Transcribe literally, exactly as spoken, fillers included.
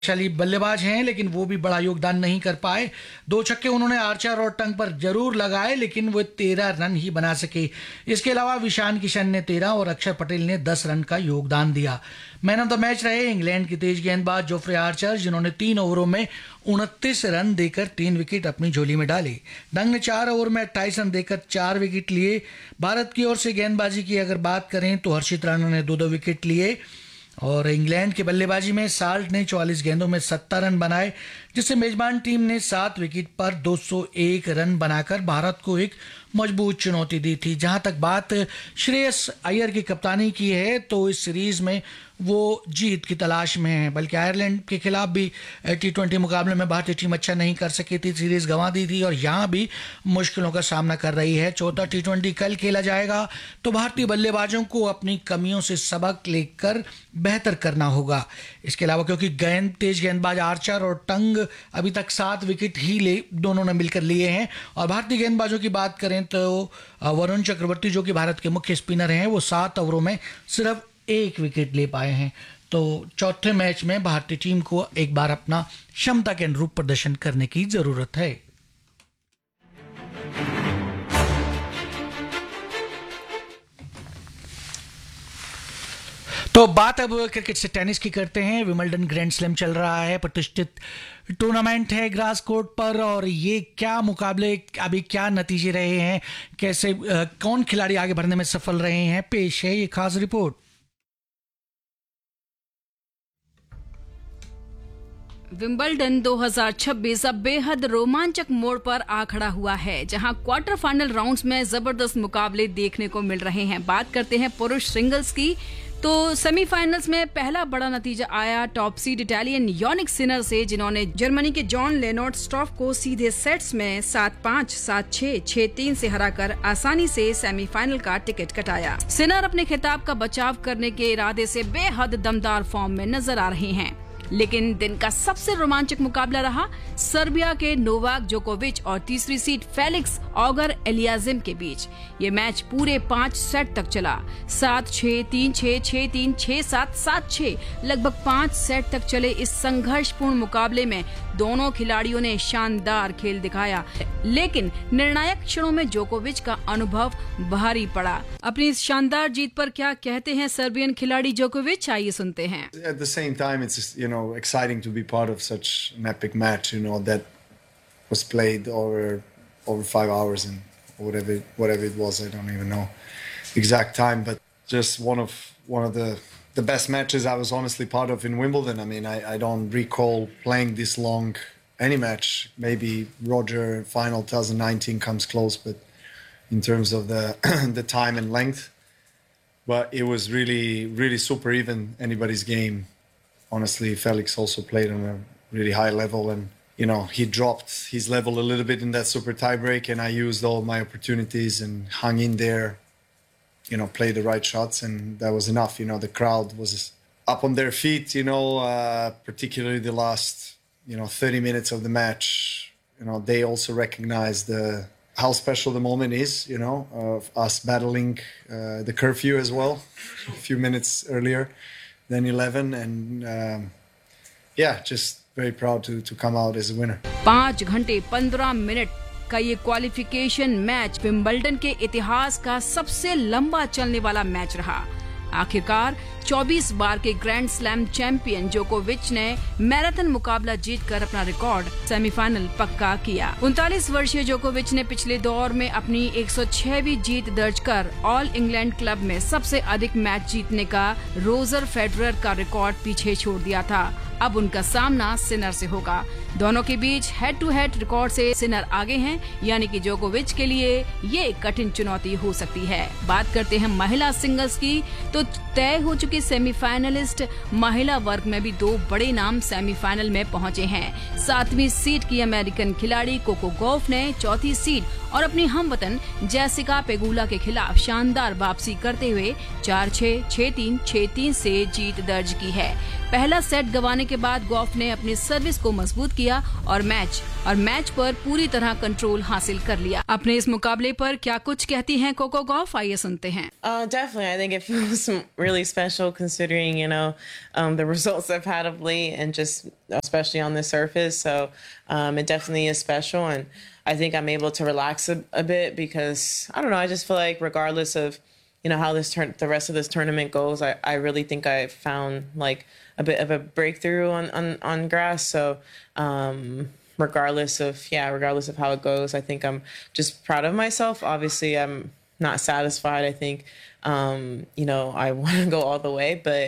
शैली बल्लेबाज हैं, लेकिन वो भी बड़ा योगदान नहीं कर पाए। दो छक्के उन्होंने आर्चर और टंग पर जरूर लगाए, लेकिन वो तेरह रन ही बना सके। इसके अलावा विशान किशन ने तेरह और अक्षर पटेल ने दस रन का योगदान दिया। मैन ऑफ द मैच रहे इंग्लैंड के तेज गेंदबाज जोफ्रे आर्चर, जिन्होंने तीन ओवरों में उनतीस रन देकर तीन विकेट अपनी झोली में डाले। डंग ने चार ओवर में अट्ठाईस रन देकर चार विकेट लिए। भारत की ओर से गेंदबाजी की अगर बात करें तो हर्षित राणा ने दो दो विकेट लिए और इंग्लैंड की बल्लेबाजी में साल्ट ने चौवालीस गेंदों में सत्तर रन बनाए, जिससे मेजबान टीम ने सात विकेट पर दो सौ एक रन बनाकर भारत को एक मजबूत चुनौती दी थी। जहां तक बात श्रेयस अय्यर की कप्तानी की है तो इस सीरीज में वो जीत की तलाश में है, बल्कि आयरलैंड के खिलाफ भी टी ट्वेंटी मुकाबले में भारतीय टीम अच्छा नहीं कर सकी थी, सीरीज गंवा दी थी और यहाँ भी मुश्किलों का सामना कर रही है। चौथा टी ट्वेंटी कल खेला जाएगा तो भारतीय बल्लेबाजों को अपनी कमियों से सबक लेकर बेहतर करना होगा। इसके अलावा क्योंकि गेंद तेज गेंदबाज आर्चर और टंग अभी तक सात विकेट ही ले दोनों ने मिलकर लिए हैं और भारतीय गेंदबाजों की बात करें तो वरुण चक्रवर्ती जो कि भारत के मुख्य स्पिनर हैं वो सात ओवरों में सिर्फ एक विकेट ले पाए हैं। तो चौथे मैच में भारतीय टीम को एक बार अपना क्षमता के अनुरूप प्रदर्शन करने की जरूरत है। तो बात अब क्रिकेट से टेनिस की करते हैं। विंबलडन ग्रैंड स्लैम चल रहा है, प्रतिष्ठित टूर्नामेंट है ग्रास कोर्ट पर और ये क्या मुकाबले अभी क्या नतीजे रहे हैं, कैसे आ, कौन खिलाड़ी आगे बढ़ने में सफल रहे हैं, पेश है ये खास रिपोर्ट। विंबलडन दो हज़ार छब्बीस अब बेहद रोमांचक मोड़ पर आ खड़ा हुआ है, जहां क्वार्टर फाइनल राउंड्स में जबरदस्त मुकाबले देखने को मिल रहे हैं। बात करते हैं पुरुष सिंगल्स की तो सेमीफाइनल्स में पहला बड़ा नतीजा आया top seed Italian Jannik Sinner से, जिन्होंने जर्मनी के जॉन लेनॉर्ड स्टॉफ को सीधे सेट्स में सात पाँच, सात छह, छह तीन से हराकर आसानी से सेमीफाइनल का टिकट कटाया। सिनर अपने खिताब का बचाव करने के इरादे से बेहद दमदार फॉर्म में नजर आ रहे हैं, लेकिन दिन का सबसे रोमांचक मुकाबला रहा सर्बिया के नोवाक जोकोविच और तीसरी सीड फेलिक्स ऑगर एलियाजिम के बीच। ये मैच पूरे पांच सेट तक चला, सात छह, तीन छह, छह तीन, छह सात, सात छह, लगभग पांच सेट तक चले इस संघर्षपूर्ण मुकाबले में दोनों खिलाड़ियों ने शानदार खेल दिखाया, लेकिन निर्णायक क्षणों में जोकोविच का अनुभव भारी पड़ा। अपनी इस शानदार जीत पर क्या कहते हैं सर्बियन खिलाड़ी जोकोविच, आइए सुनते हैं। At the same time, it's just, you know, exciting to be part of such an epic match, you know, that was played over over five hours and whatever whatever it was. I don't even know exact time, but just one of one of the the best matches I was honestly part of in Wimbledon. I mean, I, I don't recall playing this long any match. Maybe Roger final twenty nineteen comes close, but in terms of the the time and length, but it was really really super even anybody's game. Honestly, Felix also played on a really high level, and you know he dropped his level a little bit in that super tiebreak, and I used all my opportunities and hung in there. You know, played the right shots, and that was enough. You know, the crowd was up on their feet. You know, uh, particularly the last you know thirty minutes of the match. You know, they also recognized the how special the moment is. You know, of us battling uh, the curfew as well a few minutes earlier than eleven, and um, yeah, just very proud to to come out as a winner. पाँच घंटे पंद्रह minute का ये qualification match Wimbledon के इतिहास का सबसे लंबा चलने वाला मैच रहा। आखिरकार चौबीस बार के ग्रैंड स्लैम चैंपियन जोकोविच ने मैराथन मुकाबला जीतकर अपना रिकॉर्ड सेमीफाइनल पक्का किया। उनतालीस वर्षीय जोकोविच ने पिछले दौर में अपनी एक सौ छहवीं जीत दर्ज कर ऑल इंग्लैंड क्लब में सबसे अधिक मैच जीतने का रोजर फेडरर का रिकॉर्ड पीछे छोड़ दिया था। अब उनका सामना सिनर से होगा। दोनों के बीच हेड टू हेड रिकॉर्ड से सिनर आगे हैं, यानी कि जोकोविच के लिए ये कठिन चुनौती हो सकती है। बात करते हैं महिला सिंगल्स की तो तय हो चुके सेमीफाइनलिस्ट महिला वर्ग में भी दो बड़े नाम सेमीफाइनल में पहुंचे हैं। सातवीं सीड की अमेरिकन खिलाड़ी कोको गॉफ ने चौथी सीड और अपनी हमवतन जेसिका पेगुला के खिलाफ शानदार वापसी करते हुए चार छह, छह तीन, छह तीन से जीत दर्ज की है। पहला सेट गंवाने के बाद गॉफ ने अपनी सर्विस को मजबूत किया और मैच और मैच पर पूरी तरह कंट्रोल हासिल कर लिया। अपने इस मुकाबले पर क्या कुछ कहती हैं कोको गॉफ, आइए सुनते हैं। Uh, definitely, I think it feels really special considering, you know, um, the results I've had of late and just especially on the surface. So um, it definitely is special. And I think I'm able to relax a, a bit because, I don't know, I just feel like regardless of, you know, how this turn the rest of this tournament goes, I, I really think I found like a bit of a breakthrough on, on, on grass. So um, regardless of, yeah, regardless of how it goes, I think I'm just proud of myself. Obviously, I'm not satisfied. I think, um, you know, I want to go all the way, but